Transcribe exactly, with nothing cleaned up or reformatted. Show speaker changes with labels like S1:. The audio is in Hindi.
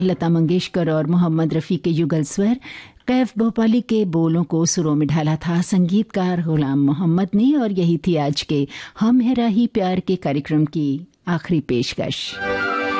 S1: लता मंगेशकर और मोहम्मद रफ़ी के युगल स्वर कैफ भोपाली के बोलों को सुरों में ढाला था संगीतकार गुलाम मोहम्मद ने। और यही थी आज के हम है राही प्यार के कार्यक्रम की आखिरी पेशकश।